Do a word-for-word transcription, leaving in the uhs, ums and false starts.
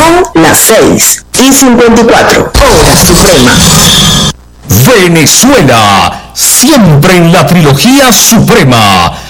Son las seis y cincuenta y cuatro, hora suprema. Venezuela, siempre en la trilogía suprema.